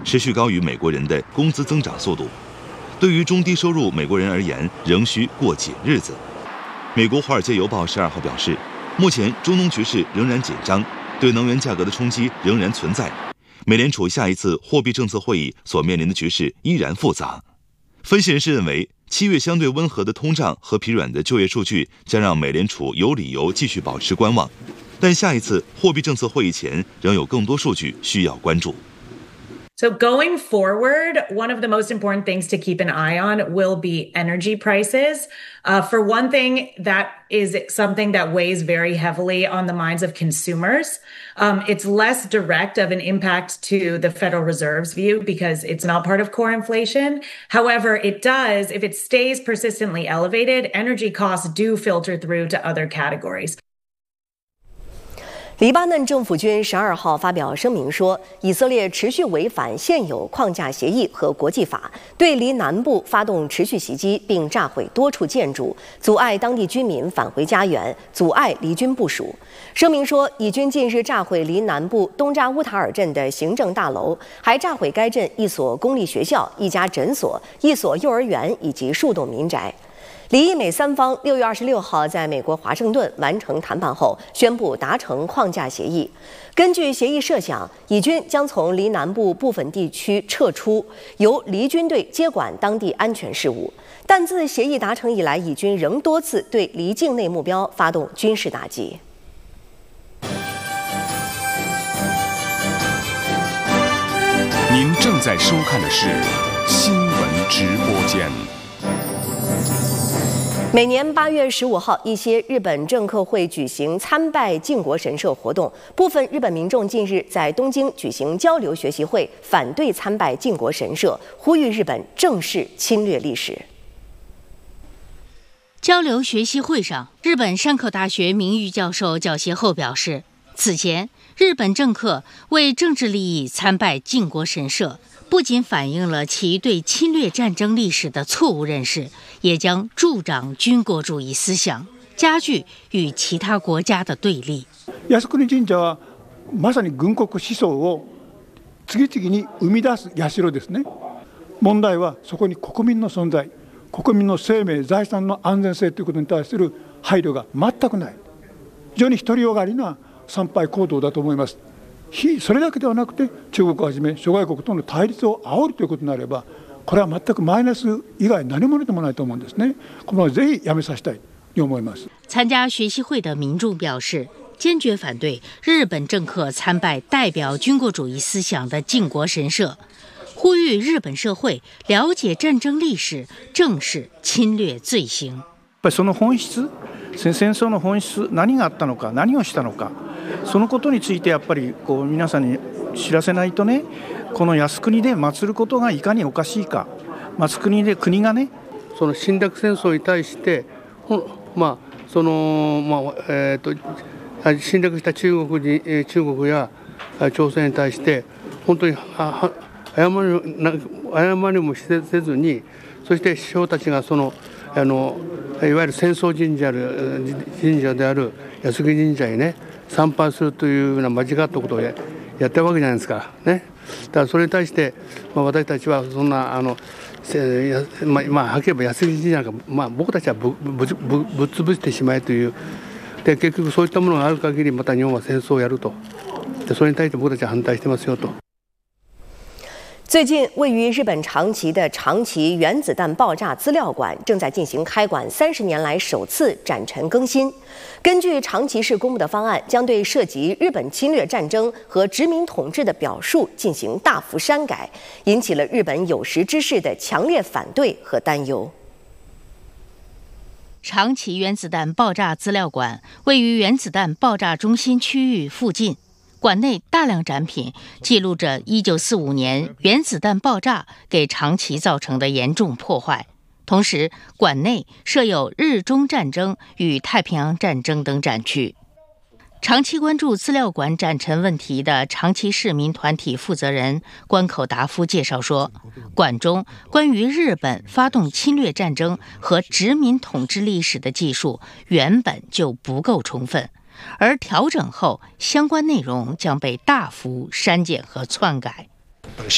持续高于美国人的工资增长速度。对于中低收入美国人而言，仍需过紧日子。美国《华尔街邮报》12号表示，目前中东局势仍然紧张，对能源价格的冲击仍然存在。美联储下一次货币政策会议所面临的局势依然复杂。分析人士认为，7月相对温和的通胀和疲软的就业数据将让美联储有理由继续保持观望，但下一次货币政策会议前仍有更多数据需要关注。 So going forward, one of the most important things to keep an eye on will be energy prices. For one thing, that is something that weighs very heavily on the minds of consumers. It's less direct of an impact to the Federal Reserve's view because it's not part of core inflation. However, it does, if it stays persistently elevated, energy costs do filter through to other categories. 黎巴嫩政府军12号发表声明说，以色列持续违反现有框架协议和国际法，对黎南部发动持续袭击，并炸毁多处建筑，阻碍当地居民返回家园，阻碍黎军部署。声明说，以军近日炸毁黎南部东扎乌塔尔镇的行政大楼，还炸毁该镇一所公立学校、一家诊所、一所幼儿园以及数栋民宅。黎以美三方6月26号在美国华盛顿完成谈判后，宣布达成框架协议。根据协议设想，以军将从黎南部部分地区撤出，由黎军队接管当地安全事务。但自协议达成以来，以军仍多次对黎境内目标发动军事打击。 您正在收看的是新闻直播间。 每年8月15号，一些日本政客会举行参拜靖国神社活动。部分日本民众近日在东京举行交流学习会，反对参拜靖国神社，呼吁日本正视侵略历史。 交流学习会上，日本山口大学名誉教授缴协后表示，此前日本政客为政治利益参拜靖国神社，不仅反映了其对侵略战争历史的错误认識，也将助長軍國主義思想，加劇與其他國家的對立。 靖国神社はまさに軍国思想を次々に生み出す社ですね。問題はそこに国民の存在、国民の生命、財産の安全性ということに対する配慮が全くない。非常に独りよがりな参拝行動だと思います。それだけではなくて、中国をはじめ諸外国との対立を煽るということになれば、これは全くマイナス以外何者でもないと思うんですね。このぜひやめさせたいと思います。 参加学习会的民众表示，坚决反对日本政客参拜代表军国主义思想的靖国神社，呼吁日本社会了解战争历史，正視侵略罪行。 やっぱりその本質、戦争の本質、何があったのか、何をしたのか、そのことについてやっぱり皆さんに知らせないとね、この靖国で祀ることがいかにおかしいか、靖国で国がね、 その侵略戦争に対して、侵略した中国や朝鮮に対して本当に謝りもせずに、そして首相たちがいわゆる戦争神社である靖国神社にね参拝するというような間違ったことをやってるわけじゃないですかね。だからそれに対して、私たちはそんなはっきり言えば靖国神社なんか、僕たちはぶっ潰してしまえという。で結局そういったものがある限りまた日本は戦争をやると。でそれに対して僕たちは反対してますよと。 最近，位于日本长崎的长崎原子弹爆炸资料馆正在进行开馆30年来首次展陈更新。根据长崎市公布的方案，将对涉及日本侵略战争和殖民统治的表述进行大幅删改，引起了日本有识之士的强烈反对和担忧。 长崎原子弹爆炸资料馆位于原子弹爆炸中心区域附近。馆内大量展品记录着1945年原子弹爆炸给长崎造成的严重破坏，同时馆内设有日中战争与太平洋战争等展区。长期关注资料馆展陈问题的长崎市民团体负责人关口达夫介绍说，馆中关于日本发动侵略战争和殖民统治历史的技术原本就不够充分，而调整后相关内容将被大幅删减和篡改。